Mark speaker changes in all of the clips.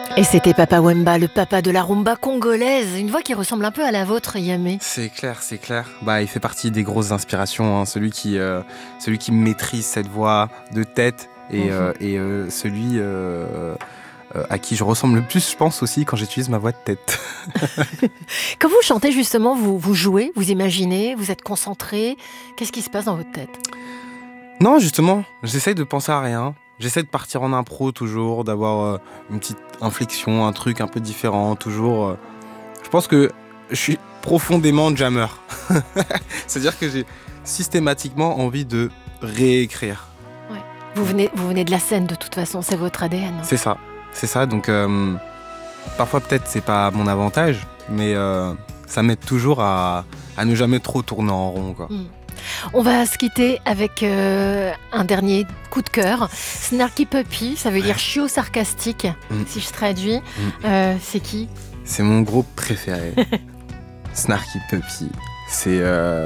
Speaker 1: Et c'était Papa Wemba, le papa de la rumba congolaise. Une voix qui ressemble un peu à la vôtre, Yamé.
Speaker 2: C'est clair, c'est clair. Bah, il fait partie des grosses inspirations, hein. Celui qui maîtrise cette voix de tête celui à qui je ressemble le plus, je pense aussi, quand j'utilise ma voix de tête.
Speaker 1: Quand vous chantez justement, vous jouez, vous imaginez, vous êtes concentré. Qu'est-ce qui se passe dans votre tête?
Speaker 2: Non, justement, j'essaye de penser à rien. J'essaie de partir en impro toujours, d'avoir une petite inflexion, un truc un peu différent, toujours. Je pense que je suis profondément jammer. C'est-à-dire que j'ai systématiquement envie de réécrire.
Speaker 1: Ouais. Vous venez de la scène de toute façon, c'est votre ADN.
Speaker 2: C'est ça. Donc parfois peut-être c'est pas mon avantage, mais ça m'aide toujours à ne jamais trop tourner en rond, quoi.
Speaker 1: On va se quitter avec un dernier coup de cœur. Snarky Puppy, ça veut dire chiot sarcastique, si je traduis. C'est qui?
Speaker 2: C'est mon groupe préféré. Snarky Puppy. C'est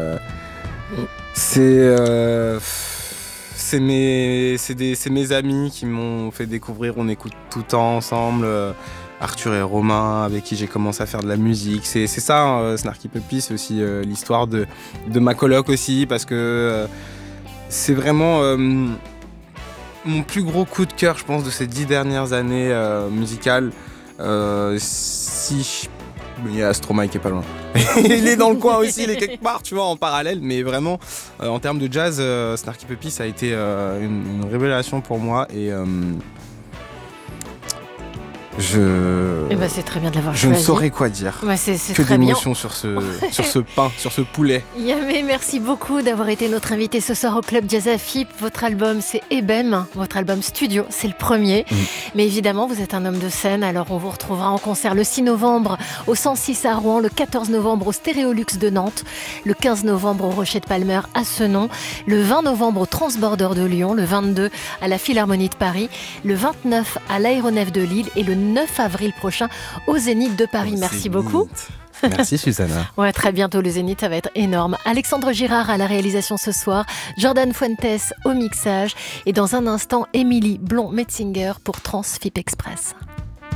Speaker 2: mes amis qui m'ont fait découvrir. On écoute tout le temps ensemble. Arthur et Romain, avec qui j'ai commencé à faire de la musique. C'est ça, hein, Snarky Puppy, c'est aussi l'histoire de ma coloc aussi, parce que c'est vraiment mon plus gros coup de cœur, je pense, de ces 10 dernières années musicales. Il y a Stromae qui est pas loin. Il est dans le coin aussi, il est quelque part, tu vois, en parallèle. Mais vraiment, en termes de jazz, Snarky Puppy, ça a été une révélation pour moi. Et
Speaker 1: c'est très bien de l'avoir
Speaker 2: je
Speaker 1: choisi.
Speaker 2: ne saurais quoi dire.
Speaker 1: C'est
Speaker 2: que
Speaker 1: très
Speaker 2: d'émotion
Speaker 1: bien.
Speaker 2: sur ce pain, sur ce poulet.
Speaker 1: Yamé, merci beaucoup d'avoir été notre invité ce soir au Club Jazz Afip. Votre album, c'est Ebem, votre album studio, c'est le premier. Mais évidemment, vous êtes un homme de scène, alors on vous retrouvera en concert le 6 novembre au 106 à Rouen, le 14 novembre au Stéréolux de Nantes, le 15 novembre au Rocher de Palmer à Senon, le 20 novembre au Transborder de Lyon, le 22 à la Philharmonie de Paris, le 29 à l'Aéronef de Lille et le 9 avril prochain au Zénith de Paris. Merci beaucoup.
Speaker 2: Merci Susanna.
Speaker 1: Ouais, très bientôt le Zénith, ça va être énorme. Alexandre Girard à la réalisation ce soir, Jordan Fuentes au mixage et dans un instant, Émilie Blond-Metzinger pour Transfip Express.